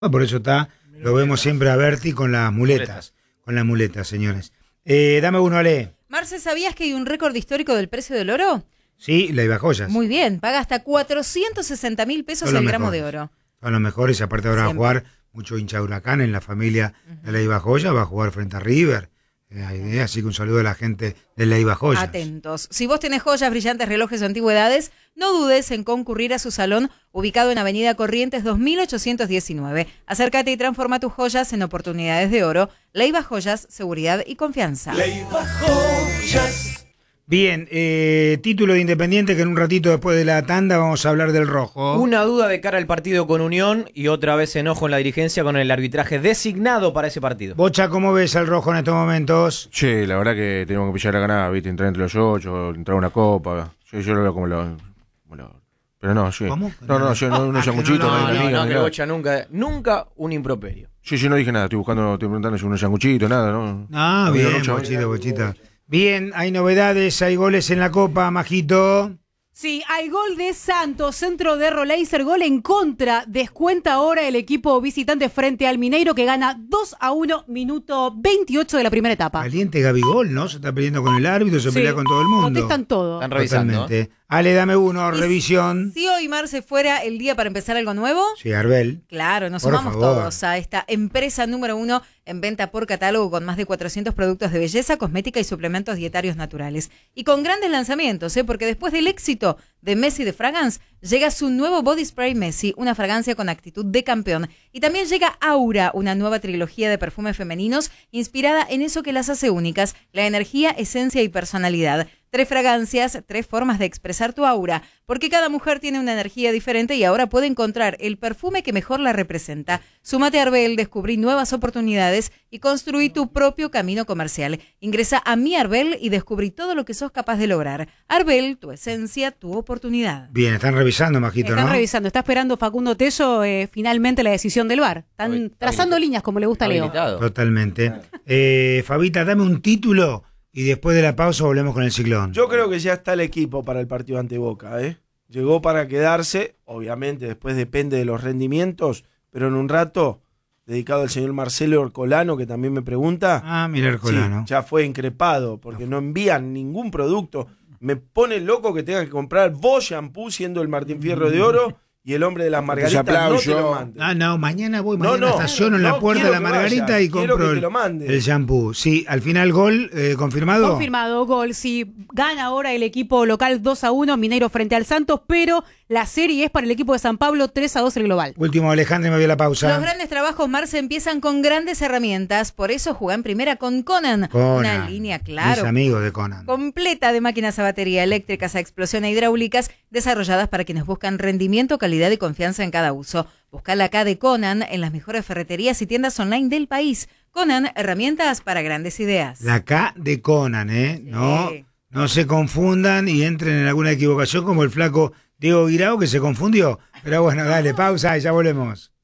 Bueno, por eso lo vemos siempre a Berti con las muletas. Con las muletas, señores. Dame uno, Ale. Marce, ¿sabías que hay un récord histórico del precio del oro? Sí, Leiva Joyas. Muy bien, paga hasta 460.000 pesos el gramo de oro. Son los mejores, aparte ahora va a jugar mucho hincha de Huracán en la familia de Leiva Joyas, va a jugar frente a River. Así que un saludo a la gente de Leiva Joyas. Atentos. Si vos tenés joyas, brillantes, relojes o antigüedades, no dudes en concurrir a su salón ubicado en Avenida Corrientes 2819. Acércate y transforma tus joyas en oportunidades de oro. Leiva Joyas, seguridad y confianza. Leiva Joyas. Bien, título de Independiente, que en un ratito después de la tanda vamos a hablar del rojo. Una duda de cara al partido con Unión y otra vez enojo en la dirigencia con el arbitraje designado para ese partido. Bocha, ¿cómo ves al rojo en estos momentos? Che, la verdad que tenemos que pillar a ganar, ¿viste? Entrar entre los 8, entrar a una copa. Yo lo veo como pero no, sí. ¿Cómo? No, yo no sanguchito. No, que Bocha nunca un improperio. Yo no dije nada, estoy preguntando si unos sanguchitos, nada, ¿no? Ah, bien, Bochita. Bien, hay novedades, hay goles en la Copa, Majito. Sí, hay gol de Santos, centro de Roleiser, gol en contra. Descuenta ahora el equipo visitante frente al Mineiro, que gana 2-1, minuto 28 de la primera etapa. Valiente Gabigol, ¿no? Se está peleando con el árbitro, se pelea con todo el mundo. Contestan todo. Están revisando. Totalmente. Ale, dame uno, revisión. Si hoy, Marce, fuera el día para empezar algo nuevo. Sí, Arbel. Claro, nos Por sumamos favor. todos a esta empresa número 1 en venta por catálogo con más de 400 productos de belleza, cosmética y suplementos dietarios naturales. Y con grandes lanzamientos, porque después del éxito de Messi de Fragrance, llega su nuevo Body Spray Messi, una fragancia con actitud de campeón. Y también llega Aura, una nueva trilogía de perfumes femeninos inspirada en eso que las hace únicas, la energía, esencia y personalidad. 3 fragancias, 3 formas de expresar tu aura, porque cada mujer tiene una energía diferente y ahora puede encontrar el perfume que mejor la representa. Súmate a Arbel, descubrí nuevas oportunidades y construí tu propio camino comercial. Ingresa a Mi Arbel y descubrí todo lo que sos capaz de lograr. Arbel, tu esencia, tu oportunidad. Bien, están revisando, Majito, Están ¿no? revisando, está esperando Facundo Tello finalmente la decisión del VAR. Están trazando líneas como le gusta a Leo. Totalmente. Fabita, dame un título y después de la pausa volvemos con el ciclón. Yo creo que ya está el equipo para el partido ante Boca, ¿eh? Llegó para quedarse, obviamente después depende de los rendimientos, pero en un rato, dedicado al señor Marcelo Ercolano, que también me pregunta. Ah, mira Ercolano. Sí, ya fue increpado, porque no envían ningún producto. Me pone loco que tenga que comprar vos shampoo siendo el Martín Fierro de Oro y el hombre de las margaritas no te lo mande. Ah, no, mañana estaciono en la puerta de la Margarita y compro el shampoo. Sí, al final gol, ¿confirmado? Confirmado, gol, sí. Gana ahora el equipo local 2-1, Mineiro frente al Santos, pero la serie es para el equipo de San Pablo, 3-2 el global. Último, Alejandro, me voy a la pausa. Los grandes trabajos, Marce, empiezan con grandes herramientas, por eso juega en primera con Conan. Una línea, claro, mis amigos de Conan, completa de máquinas a batería, eléctricas, a explosión e hidráulicas, desarrolladas para quienes buscan rendimiento, calidad y confianza en cada uso. Busca la K de Conan en las mejores ferreterías y tiendas online del país. Conan, herramientas para grandes ideas. La K de Conan, ¿eh? Sí. No se confundan y entren en alguna equivocación como el flaco Diego Guirao, que se confundió. Pero bueno, dale, pausa y ya volvemos.